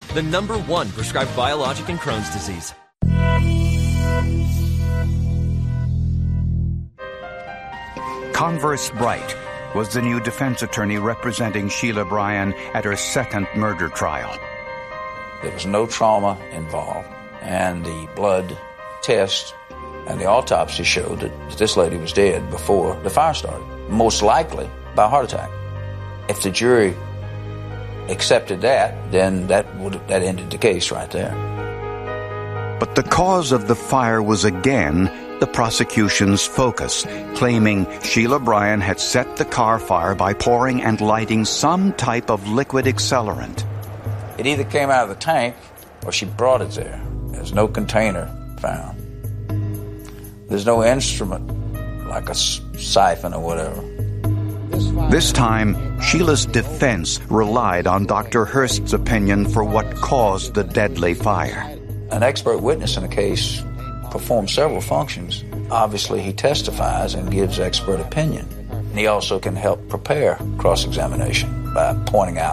the #1 prescribed biologic in Crohn's disease. Converse Bright was the new defense attorney representing Sheila Bryan at her second murder trial. There was no trauma involved, and the blood test and the autopsy showed that this lady was dead before the fire started, most likely by a heart attack. If the jury accepted that, then that ended the case right there. But the cause of the fire was again the prosecution's focus, claiming Sheila Bryan had set the car fire by pouring and lighting some type of liquid accelerant. It either came out of the tank or she brought it there. There's no container found. There's no instrument like a siphon or whatever. This time, Sheila's defense relied on Dr. Hurst's opinion for what caused the deadly fire. An expert witness in a case performs several functions. Obviously, he testifies and gives expert opinion. And he also can help prepare cross-examination by pointing out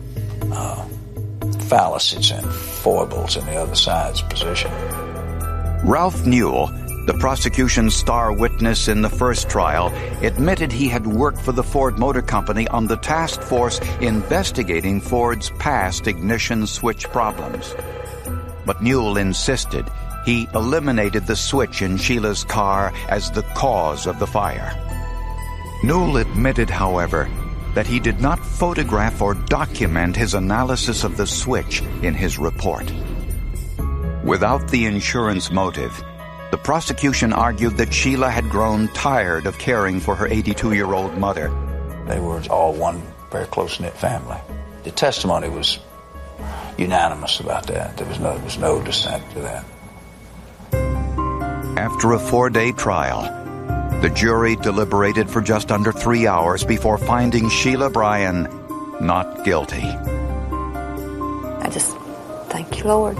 fallacies and foibles in the other side's position. Ralph Newell, the prosecution's star witness in the first trial, admitted he had worked for the Ford Motor Company on the task force investigating Ford's past ignition switch problems. But Newell insisted he eliminated the switch in Sheila's car as the cause of the fire. Newell admitted, however, that he did not photograph or document his analysis of the switch in his report. Without the insurance motive, the prosecution argued that Sheila had grown tired of caring for her 82-year-old mother. They were all one very close-knit family. The testimony was unanimous about that. There was no dissent to that. After a 4-day trial, the jury deliberated for just under 3 hours before finding Sheila Bryan not guilty. I just thank you, Lord.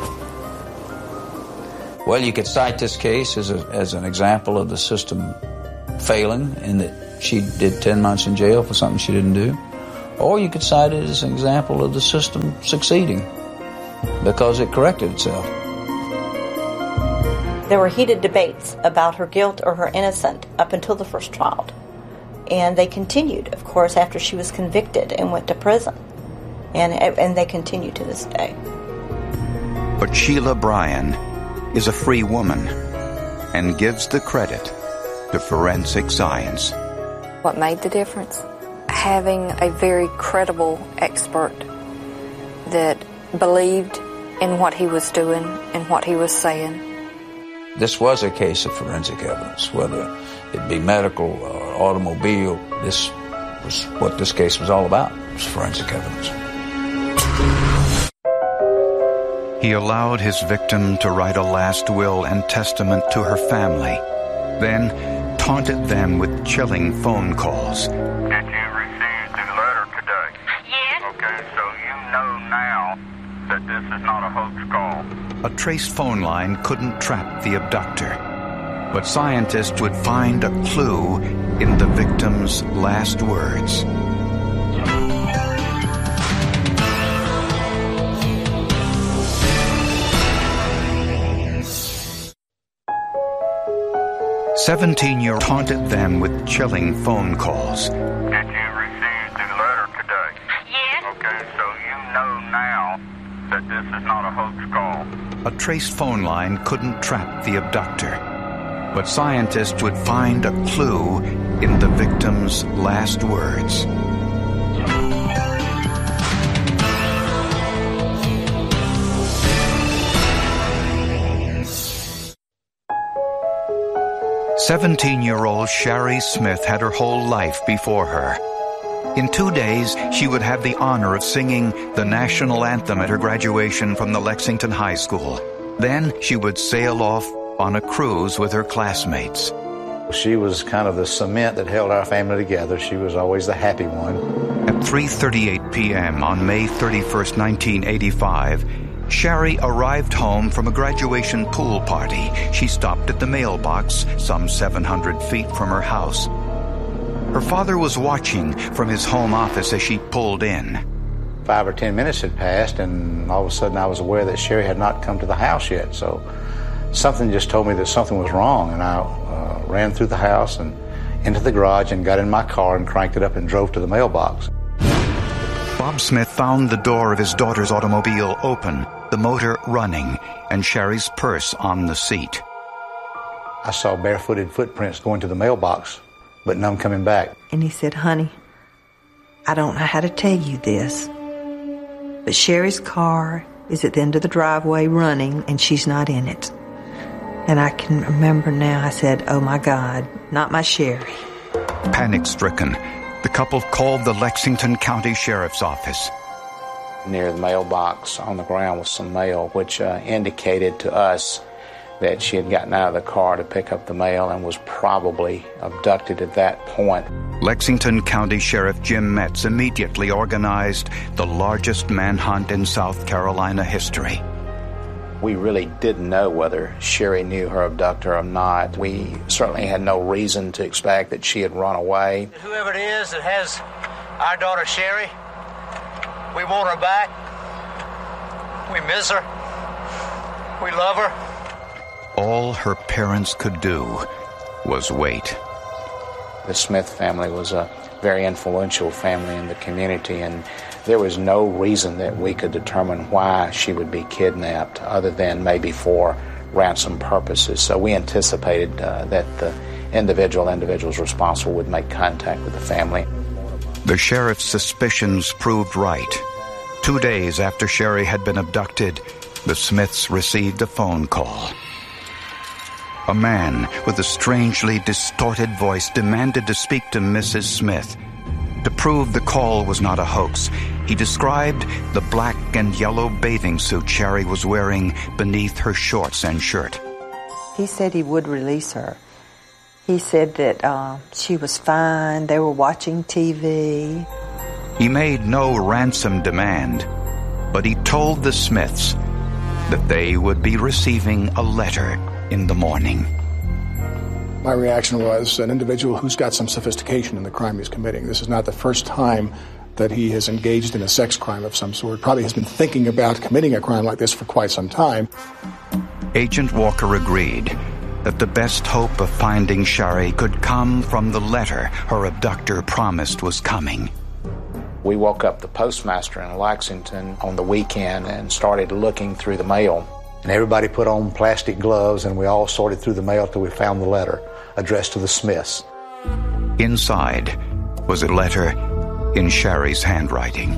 Well, you could cite this case as an example of the system failing in that she did 10 months in jail for something she didn't do. Or you could cite it as an example of the system succeeding because it corrected itself. There were heated debates about her guilt or her innocence up until the first trial. And they continued, of course, after she was convicted and went to prison. And they continue to this day. But Sheila Bryan is a free woman and gives the credit to forensic science. What made the difference? Having a very credible expert that believed in what he was doing and what he was saying. This was a case of forensic evidence, whether it be medical or automobile. This was what this case was all about, was forensic evidence. He allowed his victim to write a last will and testament to her family, then taunted them with chilling phone calls. Did you receive the letter today? Yes. Okay, so you know now that this is not a hoax call. A traced phone line couldn't trap the abductor, but scientists would find a clue in the victim's last words. "17-year-old taunted them with chilling phone calls. Did you receive the letter today? Yes. Okay, so you know now that this is not a hoax call. A traced phone line couldn't trap the abductor, but scientists would find a clue in the victim's last words. "17-year-old Sherry Smith had her whole life before her. In 2 days, she would have the honor of singing the national anthem at her graduation from the Lexington High School. Then she would sail off on a cruise with her classmates. She was kind of the cement that held our family together. She was always the happy one. At 3:38 p.m. on May 31st, 1985, Sherry arrived home from a graduation pool party. She stopped at the mailbox some 700 feet from her house. Her father was watching from his home office as she pulled in. 5 or 10 minutes had passed, and all of a sudden I was aware that Sherry had not come to the house yet. So something just told me that something was wrong, and I ran through the house and into the garage and got in my car and cranked it up and drove to the mailbox. Bob Smith found the door of his daughter's automobile open, the motor running, and Sherry's purse on the seat. I saw barefooted footprints going to the mailbox, but none coming back. And he said, "Honey, I don't know how to tell you this, but Sherry's car is at the end of the driveway running, and she's not in it." And I can remember now, I said, "Oh my God, not my Sherry." Panic-stricken, the couple called the Lexington County Sheriff's Office. Near the mailbox on the ground was some mail, which indicated to us that she had gotten out of the car to pick up the mail and was probably abducted at that point. Lexington County Sheriff Jim Metz immediately organized the largest manhunt in South Carolina history. We really didn't know whether Sherry knew her abductor or not. We certainly had no reason to expect that she had run away. Whoever it is that has our daughter Sherry, we want her back. We miss her. We love her. All her parents could do was wait. The Smith family was a very influential family in the community, and there was no reason that we could determine why she would be kidnapped other than maybe for ransom purposes. So we anticipated that the individuals responsible would make contact with the family. The sheriff's suspicions proved right. 2 days after Sherry had been abducted, the Smiths received a phone call. A man with a strangely distorted voice demanded to speak to Mrs. Smith. To prove the call was not a hoax, he described the black and yellow bathing suit Sherry was wearing beneath her shorts and shirt. He said he would release her. He said that she was fine, they were watching TV. He made no ransom demand, but he told the Smiths that they would be receiving a letter in the morning. My reaction was an individual who's got some sophistication in the crime he's committing. This is not the first time that he has engaged in a sex crime of some sort. Probably has been thinking about committing a crime like this for quite some time. Agent Walker agreed that the best hope of finding Sherry could come from the letter her abductor promised was coming. We woke up the postmaster in Lexington on the weekend and started looking through the mail. And everybody put on plastic gloves, and we all sorted through the mail till we found the letter addressed to the Smiths. Inside was a letter in Sherry's handwriting.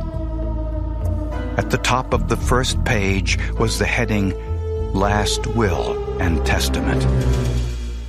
At the top of the first page was the heading, "Last Will and Testament."